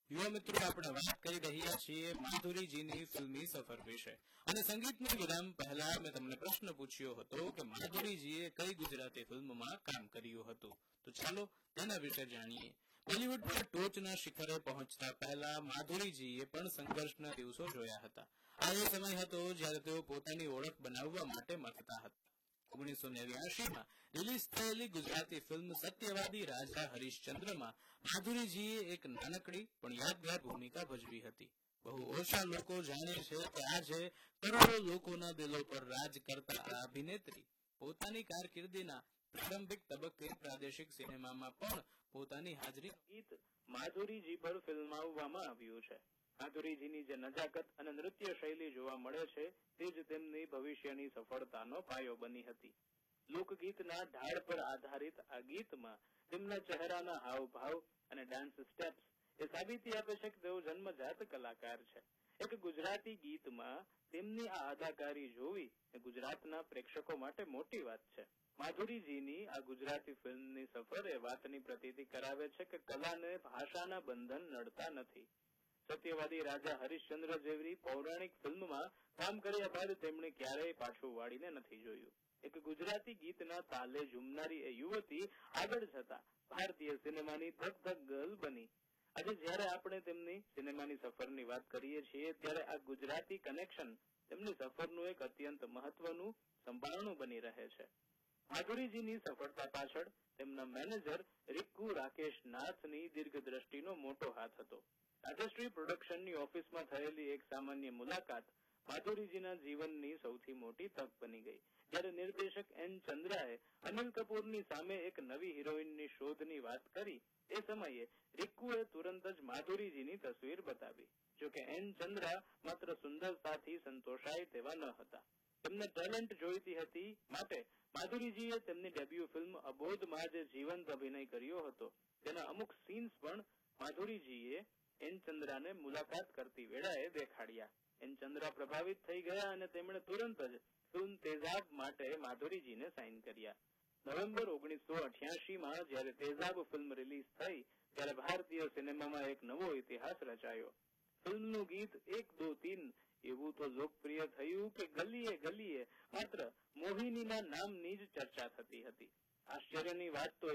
યુવા મિત્રો, આપણે વાત કરી રહ્યા છીએ માધુરીજીની ફિલ્મી સફર વિશે. અને સંગીતની વિરામ પહેલા મેં તમને પ્રશ્ન પૂછ્યો હતો કે માધુરીજીએ કઈ ગુજરાતી ફિલ્મમાં કામ કર્યું હતું. તો ચાલો તેના વિશે જાણીએ. બોલિવૂડ પર ટોચના શિખરે પહોંચતા પહેલા માધુરીજીએ પણ સંઘર્ષના દિવસો જોયા હતા. આ એ સમય હતો જ્યારે તેઓ પોતાની ઓળખ બનાવવા માટે મથતા હતા. 1989માં રિલીઝ થયેલી ગુજરાતી ફિલ્મ સત્યવાદી રાજા હરિશ્ચંદ્રમાં માધુરીજીએ એક નાનકડી પણ યાદગાર ભૂમિકા ભજવી હતી. બહુ ઓછા લોકો જાણે છે કે આજે કરોડો લોકોના દિલો પર રાજ કરતા આ અભિનેત્રી પોતાની કારકિર્દીના પ્રારંભિક તબક્કે પ્રાદેશિક સિનેમામાં પણ પોતાની હાજરી ગીત માધુરીજી પર ફિલ્માવવામાં આવ્યું છે. માધુરીજીની જે નજાકત અને નૃત્ય શૈલી જોવા મળે છે તે જ તેમની ભવિષ્યની સફળતાનો પાયો બની હતી. લોકગીતના ઢાળ પર આધારિત આ ગીતમાં તેમના ચહેરાના હાવભાવ અને ડાન્સ સ્ટેપ્સ એ સાબિતી આપે છે કે તેઓ જન્મજાત કલાકાર છે. એક ગુજરાતી ગીતમાં તેમની આ અદાકારી જોવી એ ગુજરાતના પ્રેક્ષકો માટે મોટી વાત છે. માધુરીજીની આ ગુજરાતી ફિલ્મની સફર એ વાતની પ્રતીતિ કરાવે છે કે કલાને ભાષાના બંધન નડતા નથી. સત્યવાદી રાજા હરિશ્ચંદ્ર જેવી પૌરાણિક ફિલ્મમાં કામ કર્યા બાદ તેમણે ક્યારેય પાછું વાળીને નથી જોયું. એક ગુજરાતી ગીતના તાલે ઝૂમનારી એ યુવતી આગળ જતા ભારતીય સિનેમાની ધક ધક ગર્લ બની. આજે જ્યારે આપણે તેમની સિનેમાની સફરની વાત કરીએ છીએ ત્યારે આ ગુજરાતી કનેક્શન તેમની સફરનું એક અત્યંત મહત્વનું સંભારણું બની રહે છે. માધુરીજીની સફળતા પાછળ તેમના મેનેજર રિક્કુ રાકેશ નાથની દીર્ઘદ્રષ્ટિનો મોટો હાથ હતો. રાજશ્રી પ્રોડક્શનની ઓફિસમાં થયેલી એક સામાન્ય મુલાકાત માધુરીજીના જીવનની સૌથી મોટી તક બની ગઈ. જ્યારે નિર્દેશક એન ચંદ્રાએ અનિલ કપૂરની સામે એક નવી હિરોઈનની શોધની વાત કરી એ સમયે રિક્કુએ તુરંત જ માધુરીજીની તસવીર બતાવી. જોકે એન ચંદ્રા માત્ર સુંદરતાથી સંતોષાય તેવા ન હતા. તેમને ટેલેન્ટ જોઈતી હતી માટે માધુરીજીએ તેમની ડેબ્યુ ફિલ્મ અબોધમાં જે જીવંત અભિનય કર્યો હતો તેના અમુક સીન્સ પણ માધુરીજીએ એન ચંદ્રાને મુલાકાત કરતી વેળાએ દેખાડ્યા. એન ચંદ્રા પ્રભાવિત થઈ ગયા અને તેમણે તુરંત જ ફિલ્મ તેજાબ માટે માધુરીજીને સાઇન કર્યા. નવેમ્બર 1988માં જ્યારે તેજાબ ફિલ્મ રિલીઝ થઈ ત્યારે ભારતીય સિનેમામાં એક નવો ઇતિહાસ રચાયો. ફિલ્મનું ગીત 1 2 3 એવું તો લોકપ્રિય થયું કે ગલીએ ગલીએ માત્ર મોહિનીના નામની જ ચર્ચા થતી હતી. આશ્ચર્યની વાત તો